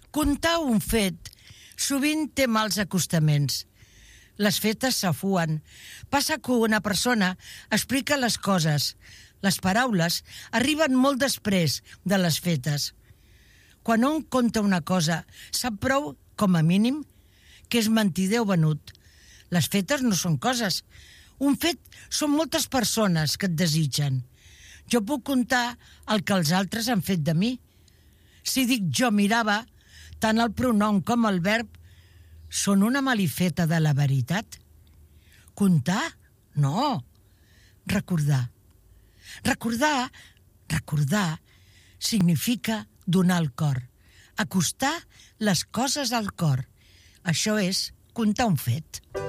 Contar un fet sovint té mals acostaments. Les fetes s'afuen. Passa que una persona explica les coses. Les paraules arriben molt després de les fetes. Quan un conta una cosa, sap prou, com a mínim, que és mentider o venut. Les fetes no són coses. Un fet són moltes persones que et desitgen. Jo puc contar el que els altres han fet de mi. Si dic jo mirava, tant el pronom com el verb són una malifeta de la veritat. Contar? No. Recordar. Recordar significa donar el cor, acostar les coses al cor. Això és contar un fet.